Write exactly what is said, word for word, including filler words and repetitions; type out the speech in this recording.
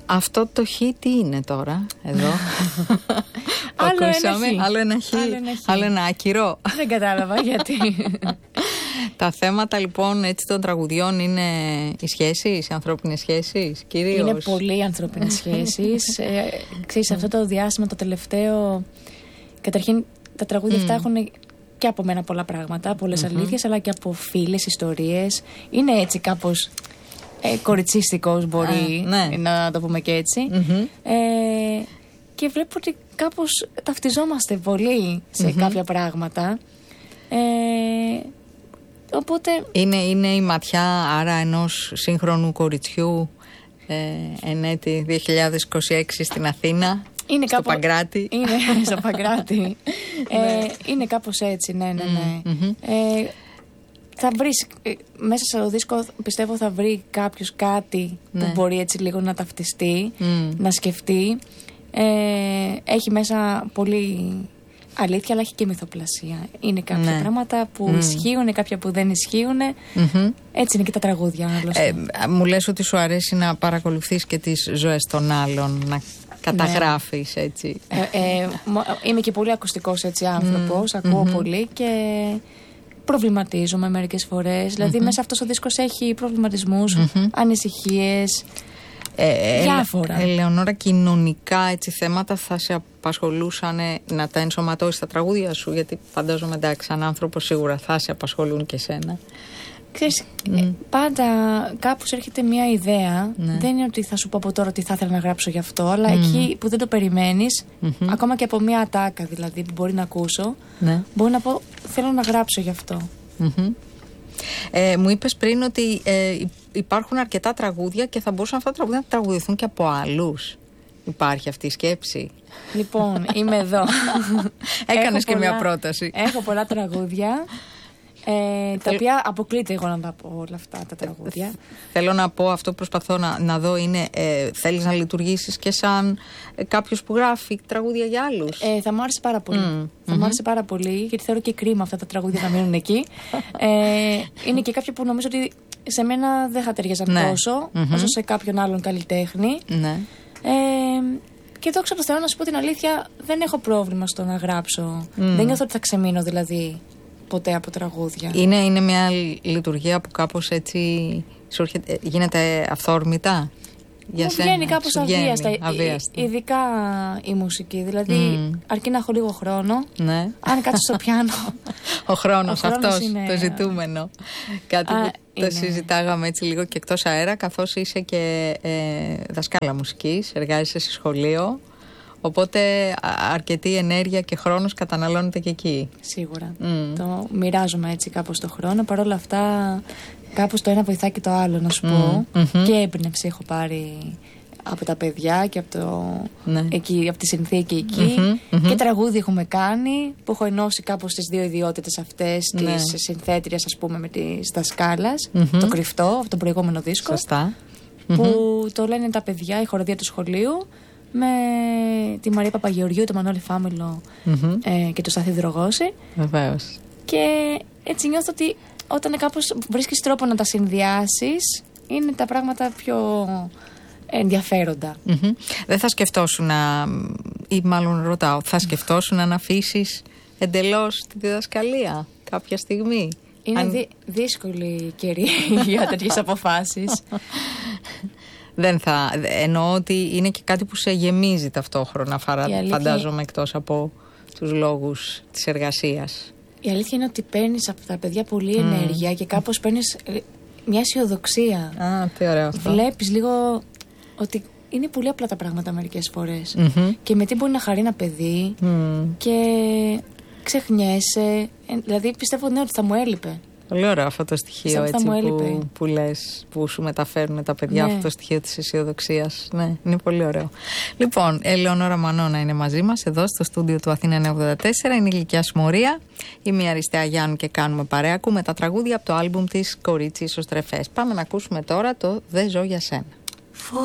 Αυτό το χ τι είναι τώρα, εδώ. άλλο, ακούσαμε, ένα άλλο ένα χ, άλλο ένα χ. άλλο ένα άκυρο. Δεν κατάλαβα γιατί. Τα θέματα λοιπόν έτσι των τραγουδιών είναι οι σχέσεις, οι ανθρώπινες σχέσεις κυρίως. Είναι πολύ ανθρώπινες σχέσεις. ε, Ξέρεις, αυτό το διάστημα το τελευταίο, καταρχήν τα τραγούδια mm. αυτά έχουν και από μένα πολλά πράγματα, πολλές mm-hmm. αλήθειες, αλλά και από φίλες, ιστορίες. Είναι έτσι κάπως ε, κοριτσίστικος μπορεί ah, ναι. να το πούμε και έτσι. Mm-hmm. Ε, και βλέπω ότι κάπως ταυτιζόμαστε πολύ σε mm-hmm. κάποια πράγματα. Ε, οπότε... Είναι, είναι η ματιά άρα ενός σύγχρονου κοριτσιού ε, εν έτη δύο χιλιάδες είκοσι έξι στην Αθήνα. Είναι στο κάπου... Παγκράτη. Είναι στο Παγκράτη. ε, είναι κάπως έτσι, ναι, ναι, ναι. Mm-hmm. Ε, θα βρεις, ε, μέσα στο δίσκο πιστεύω θα βρει κάποιος κάτι ναι. που μπορεί έτσι λίγο να ταυτιστεί, mm. να σκεφτεί. Ε, έχει μέσα πολύ αλήθεια, αλλά έχει και μυθοπλασία. Είναι κάποια ναι. πράγματα που mm. ισχύουν, κάποια που δεν ισχύουν. Mm-hmm. Έτσι είναι και τα τραγούδια. Ε, μου λες ότι σου αρέσει να παρακολουθείς και τις ζωές των άλλων, να καταγράφεις, ναι. έτσι. Ε, ε, είμαι και πολύ ακουστικός έτσι άνθρωπος, mm. ακούω mm-hmm. πολύ και προβληματίζομαι μερικές φορές. Mm-hmm. Δηλαδή μέσα αυτός ο δίσκος έχει προβληματισμούς, mm-hmm. ανησυχίες, ε, διάφορα. Ελεονόρα, κοινωνικά έτσι θέματα θα σε απασχολούσαν να τα ενσωματώσεις στα τραγούδια σου? Γιατί φαντάζομαι, εντάξει, σαν άνθρωπο σίγουρα θα σε απασχολούν και σένα. Ξέρεις, mm. πάντα κάπως έρχεται μια ιδέα. Ναι. Δεν είναι ότι θα σου πω από τώρα ότι θα ήθελα να γράψω γι' αυτό, αλλά mm. εκεί που δεν το περιμένεις, mm-hmm. ακόμα και από μια ατάκα δηλαδή που μπορεί να ακούσω, ναι. μπορεί να πω θέλω να γράψω γι' αυτό. Mm-hmm. Ε, μου είπες πριν ότι ε, υπάρχουν αρκετά τραγούδια και θα μπορούσαν αυτά τα τραγούδια να τραγουδηθούν και από άλλους. Υπάρχει αυτή η σκέψη? Λοιπόν, είμαι εδώ. Έκανες και πολλά, μια πρόταση. Έχω πολλά τραγούδια. Ε, τα οποία αποκλείται εγώ να τα πω όλα αυτά τα τραγούδια. Θέλω να πω, αυτό που προσπαθώ να, να δω είναι ε, θέλεις να λειτουργήσεις και σαν ε, κάποιος που γράφει τραγούδια για άλλους? Ε, θα μου άρεσε πάρα πολύ. Mm. Θα mm-hmm. μου άρεσε πάρα πολύ, γιατί θεωρώ και κρίμα αυτά τα τραγούδια να μείνουν εκεί. ε, είναι και κάποια που νομίζω ότι σε μένα δεν θα ταιριάζαν ναι. τόσο mm-hmm. όσο σε κάποιον άλλον καλλιτέχνη. Ναι. Ε, και δόξα τω Θεώ, να σου πω την αλήθεια, δεν έχω πρόβλημα στο να γράψω. Mm. Δεν νιώθω ότι θα ξεμείνω δηλαδή ποτέ από τραγούδια. Είναι, είναι μια λειτουργία που κάπως έτσι σου έρχεται, γίνεται αυθόρμητα για μου σένα? Βγαίνει κάπως αβίαστα, αβίαστα. Ειδικά η μουσική. Δηλαδή, mm. αρκεί να έχω λίγο χρόνο. Ναι. Αν κάτω στο πιάνο. Ο χρόνος, ο χρόνος αυτός, είναι... το ζητούμενο. Κάτι Α, που είναι. Το συζητάγαμε έτσι λίγο και εκτός αέρα, καθώς είσαι και ε, δασκάλα μουσικής, εργάζεσαι σε σχολείο. Οπότε αρκετή ενέργεια και χρόνος καταναλώνεται και εκεί. Σίγουρα. Mm. Το μοιράζομαι έτσι κάπως το χρόνο. Παρ' όλα αυτά, κάπως το ένα βοηθάει και το άλλο, να σου mm. πω. Mm-hmm. Και έμπνευση έχω πάρει από τα παιδιά και από, το... ναι. εκεί, από τη συνθήκη εκεί. Mm-hmm. Mm-hmm. Και τραγούδι έχουμε κάνει, που έχω ενώσει κάπως τις δύο ιδιότητες αυτές, ναι. της συνθέτριας, ας πούμε, με της δασκάλας. Mm-hmm. Το κρυφτό, από τον προηγούμενο δίσκο. Σωστά. Που mm-hmm. το λένε τα παιδιά, η χοροδία του σχολείου. Με τη Μαρία Παπαγεωργίου, τον Μανώλη Φάμιλο mm-hmm. ε, και τον Στάθη Δρογώση. Βεβαίως. Και έτσι νιώθω ότι όταν κάπως βρίσκεις τρόπο να τα συνδυάσεις, είναι τα πράγματα πιο ενδιαφέροντα. Mm-hmm. Δεν θα σκεφτόσουν να, ή μάλλον ρωτάω, θα σκεφτόσουν να αφήσεις εντελώς τη διδασκαλία κάποια στιγμή? Είναι Αν... δι- δύσκολη καιρή για τέτοιες αποφάσεις. Δεν θα, εννοώ ότι είναι και κάτι που σε γεμίζει ταυτόχρονα, φαντάζομαι, εκτός από τους λόγους της εργασίας. Η αλήθεια είναι ότι παίρνεις από τα παιδιά πολλή mm. ενέργεια και κάπως παίρνεις μια αισιοδοξία. Α, τι ωραίο αυτό. Βλέπεις λίγο ότι είναι πολύ απλά τα πράγματα μερικές φορές. Mm-hmm. Και με τι μπορεί να χαρεί ένα παιδί mm. και ξεχνιέσαι. Δηλαδή πιστεύω ναι, ότι θα μου έλειπε. Πολύ ωραίο αυτό το στοιχείο έτσι, που, που λες, που σου μεταφέρουν τα παιδιά, ναι. αυτό το στοιχείο της αισιοδοξίας. Ναι, είναι πολύ ωραίο. Λοιπόν, Ελεονόρα Μανώνα είναι μαζί μας εδώ στο στούντιο του Αθήνα εννιακόσια ογδόντα τέσσερα. Είναι η ηλικιά Μορία. Είμαι η Αριστεία Γιάννου και κάνουμε παρέα. Ακούμε τα τραγούδια από το άλμπουμ της Κορίτσι Ισοστρεφές. Πάμε να ακούσουμε τώρα το «Δεν ζω για σένα».